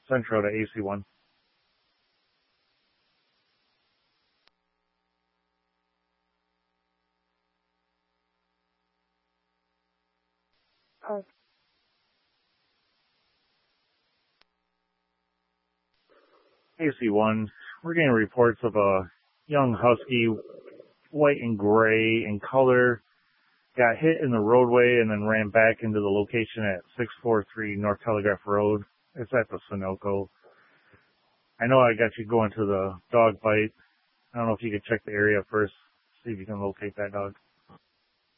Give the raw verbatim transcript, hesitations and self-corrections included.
Centro to A C one. Oh, A C one, we're getting reports of a young husky, white and gray in color, got hit in the roadway and then ran back into the location at six forty-three North Telegraph Road. It's at the Sunoco. I know I got you going to the dog bite. I don't know if you could check the area first, see if you can locate that dog.